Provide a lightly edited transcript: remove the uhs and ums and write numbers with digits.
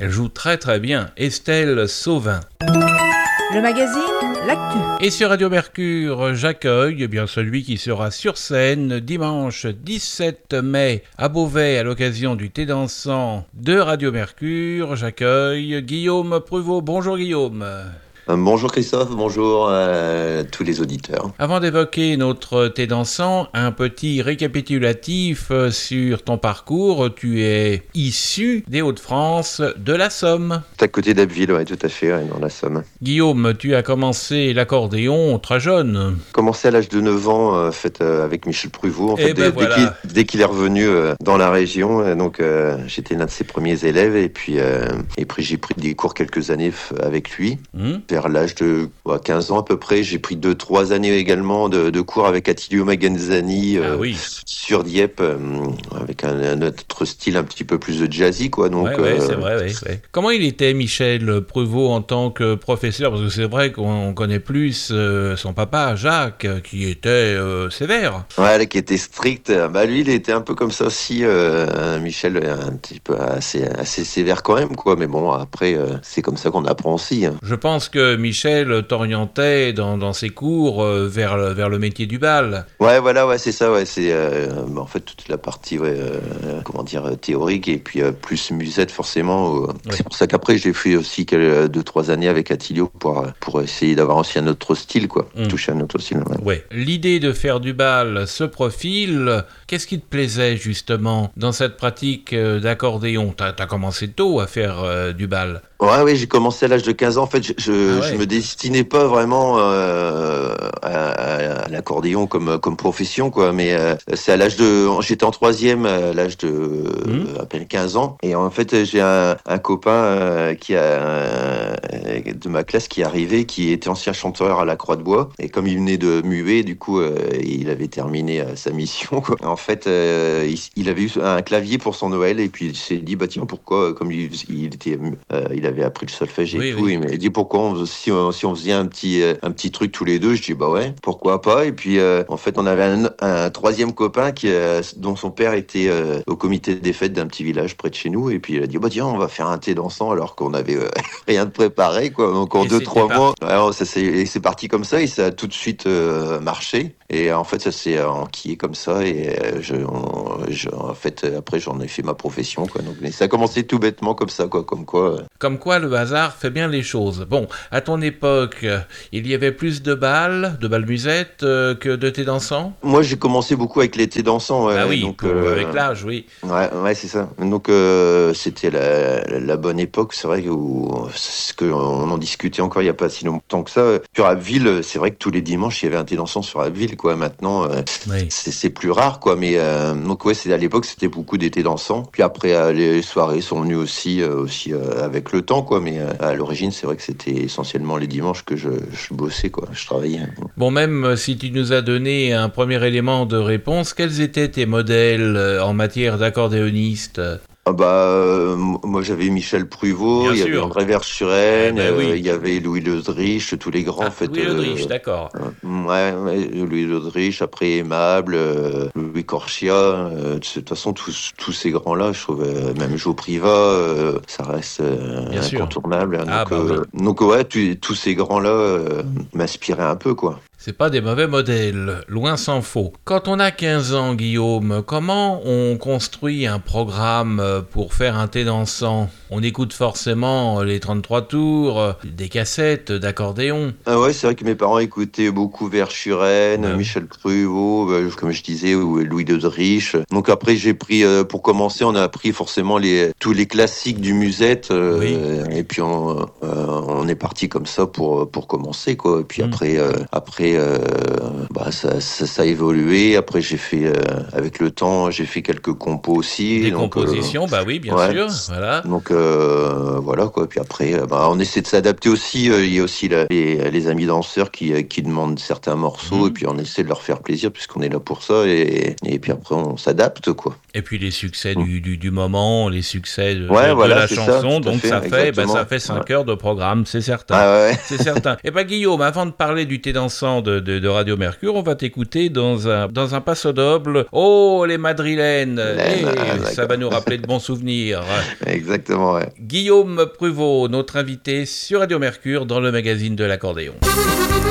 Elle joue très très bien, Estelle Sauvin. Le magazine L'Actu. Et sur Radio Mercure, j'accueille celui qui sera sur scène dimanche 17 mai à Beauvais à l'occasion du thé dansant de Radio Mercure. J'accueille Guillaume Pruvot. Bonjour Guillaume. Bonjour Christophe, bonjour à tous les auditeurs. Avant d'évoquer notre thé dansant, un petit récapitulatif sur ton parcours. Tu es issu des Hauts-de-France, de la Somme. À côté d'Abbeville, oui, tout à fait, dans la Somme. Guillaume, tu as commencé l'accordéon très jeune. Commencé à l'âge de 9 ans, avec Michel Pruvot, voilà. dès qu'il est revenu dans la région. Donc j'étais l'un de ses premiers élèves et puis j'ai pris des cours quelques années avec lui. Vers l'âge de 15 ans à peu près, j'ai pris 2-3 années également de cours avec Attilio Magazzani sur Dieppe, avec un autre style un petit peu plus jazzy, quoi. Donc, c'est vrai. Comment il était Michel Pruvot en tant que professeur? Parce que c'est vrai qu'on connaît plus son papa, Jacques, qui était sévère. Ouais, qui était strict. Lui, il était un peu comme ça aussi. Michel, un petit peu assez sévère quand même, quoi. Mais bon, après, c'est comme ça qu'on apprend aussi. Je pense que Michel t'orientait dans ses cours vers le métier du bal. Ouais, c'est ça. Ouais, c'est en fait toute la partie, théorique et puis plus musette forcément. C'est pour ça qu'après j'ai fait aussi 2-3 années avec Attilio pour essayer d'avoir aussi un autre style, quoi. Toucher un autre style. Ouais. L'idée de faire du bal se profile. Qu'est-ce qui te plaisait justement dans cette pratique d'accordéon? T'as commencé tôt à faire du bal. Ouais, j'ai commencé à l'âge de 15 ans. En fait, je me destinais pas vraiment à l'accordéon comme profession, quoi. Mais c'est à l'âge j'étais en troisième, à l'âge de à peine 15 ans. Et en fait, j'ai un copain de ma classe qui est arrivé, qui était ancien chanteur à la Croix de Bois. Et comme il venait de muer, du coup, il avait terminé sa mission, quoi. En fait, il avait eu un clavier pour son Noël et puis il s'est dit, tiens, pourquoi, comme il avait appris le solfège et tout. Il m'a dit pourquoi si on faisait un petit truc tous les deux. Je dis ouais, pourquoi pas. Et puis en fait on avait un troisième copain dont son père était au comité des fêtes d'un petit village près de chez nous. Et puis il a dit tiens, on va faire un thé dansant alors qu'on avait rien de préparé, quoi. Donc en 2-3 mois, alors, c'est parti comme ça et ça a tout de suite marché. Et en fait ça s'est enquillé comme ça et en fait après j'en ai fait ma profession, quoi. Donc mais ça a commencé tout bêtement comme ça, quoi. Comme quoi le hasard fait bien les choses. Bon, à ton époque, il y avait plus de bal musette que de thé dansant? Moi, j'ai commencé beaucoup avec les thés dansants. Ouais, donc, avec l'âge, oui. Ouais, c'est ça. Donc, c'était la bonne époque. C'est vrai qu'on en discutait encore il n'y a pas si longtemps que ça. Sur Abbeville, c'est vrai que tous les dimanches, il y avait un thé dansant sur Abbeville, quoi. Maintenant, c'est plus rare, quoi. Mais donc, à l'époque, c'était beaucoup des thés dansants. Puis après, les soirées sont venues aussi avec le temps, quoi. Mais à l'origine, c'est vrai que c'était essentiellement les dimanches que je bossais, quoi. Je travaillais. Bon, même si tu nous as donné un premier élément de réponse, quels étaient tes modèles en matière d'accordéoniste? Moi j'avais Michel Pruvot, il y avait André Verschuren, il y avait Louis Ledrich, tous les grands, en fait. Louis Ledrich, d'accord. Louis Ledrich, après Aimable, Louis Corchia, de toute façon tous ces grands-là, je trouve, même Joe Privat, ça reste incontournable. Donc tous ces grands-là m'inspiraient un peu, quoi. C'est pas des mauvais modèles, loin s'en faut. Quand on a 15 ans, Guillaume, comment on construit un programme pour faire un thé dansant? On écoute forcément les 33 tours, des cassettes d'accordéon. Ah ouais, c'est vrai que mes parents écoutaient beaucoup Verschuren, Michel Pruvot, comme je disais, ou Louis Ledrich. Donc après, j'ai pris, pour commencer, on a appris forcément tous les classiques du musette, et puis on est parti comme ça pour commencer, quoi. Et puis après, ça a évolué. Après, j'ai fait, avec le temps, j'ai fait quelques compos aussi. Des compositions, bien sûr. Voilà. Donc, voilà, quoi. Puis après, on essaie de s'adapter aussi. Il y a aussi les amis danseurs qui demandent certains morceaux, et puis on essaie de leur faire plaisir, puisqu'on est là pour ça. Et puis après, on s'adapte, quoi. Et puis les succès du moment, les succès de la chanson. Donc ça fait 5 heures de programme, c'est certain. Ah ouais. C'est certain. Et Guillaume, avant de parler du thé dansant de Radio Mercure. On va t'écouter dans un passo doble. Oh, les madrilènes. Ça va nous rappeler de bons souvenirs. Exactement, ouais. Guillaume Pruvot, notre invité sur Radio Mercure dans le magazine de l'accordéon.